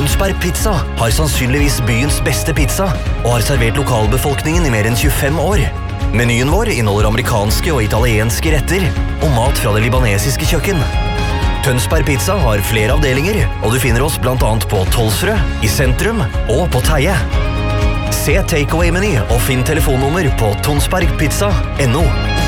Tønsberg Pizza har sannsynligvis byens beste pizza og har servert lokalbefolkningen i mer enn 25 år. Menyen vår inneholder amerikanske og italienske retter og mat fra det libanesiske kjøkken. Tønsberg Pizza har flere avdelinger, og du finner oss blant annet på Tolsrød, i sentrum og på Teie. Se takeaway-meny og finn telefonnummer på tonsbergpizza.no.